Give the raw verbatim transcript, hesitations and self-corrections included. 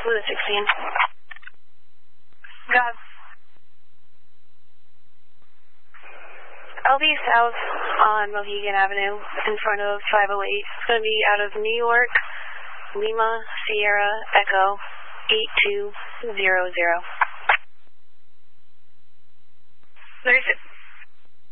Blue sixteen. Gov. I'll be south on Mohegan Avenue in front of five oh eight. It's going to be out of New York, Lima, Sierra, Echo, eight two zero zero. thirty-six.